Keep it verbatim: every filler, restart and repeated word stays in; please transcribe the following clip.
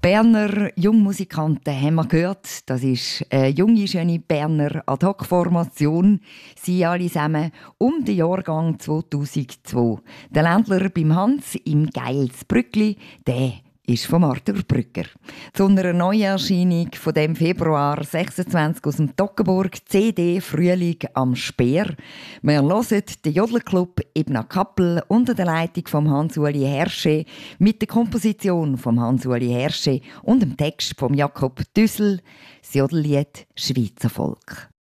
Berner Jungmusikanten haben wir gehört. Das ist eine junge, schöne Berner Ad-Hoc-Formation. Sie alle zusammen um den Jahrgang zweitausendzwei. Der Ländler beim Hans im Geilsbrückli, der ist von Arthur Brügger. Zu einer Neuerscheinung von dem Februar sechsundzwanzig aus dem Toggenburg, C D «Frühling am Speer». Wir hören den Jodelclub Ebna Kappel unter der Leitung von Hans-Uli Hersche mit der Komposition von Hans-Uli Hersche und dem Text von Jakob Düssel, das Jodellied «Schweizer Volk».